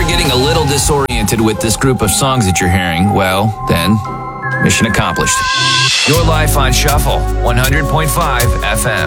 getting a little disoriented with this group of songs that you're hearing, well, then, mission accomplished. Your life on Shuffle, 100.5 FM.